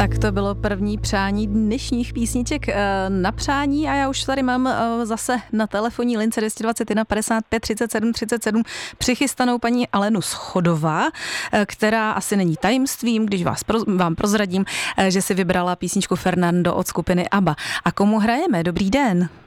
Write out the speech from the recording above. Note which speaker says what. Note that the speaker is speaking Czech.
Speaker 1: Tak to bylo první přání dnešních písniček na přání a já už tady mám zase na telefonní lince 221 55 37 37 přichystanou paní Alenu Schodová, která asi není tajemstvím, když vám prozradím, že si vybrala písničku Fernando od skupiny ABBA. A komu hrajeme? Dobrý den.